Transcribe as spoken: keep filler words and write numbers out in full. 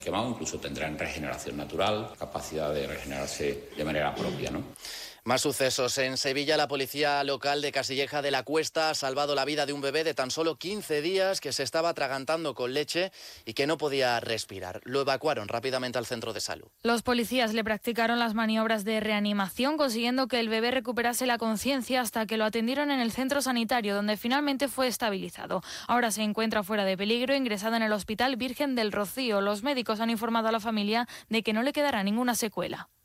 quemado, incluso tendrán regeneración natural, capacidad de regenerarse de manera propia, ¿no? Más sucesos. En Sevilla, la policía local de Casilleja de la Cuesta ha salvado la vida de un bebé de tan solo quince días que se estaba atragantando con leche y que no podía respirar. Lo evacuaron rápidamente al centro de salud. Los policías le practicaron las maniobras de reanimación, consiguiendo que el bebé recuperase la conciencia hasta que lo atendieron en el centro sanitario, donde finalmente fue estabilizado. Ahora se encuentra fuera de peligro, ingresado en el Hospital Virgen del Rocío. Los médicos han informado a la familia de que no le quedará ninguna secuela.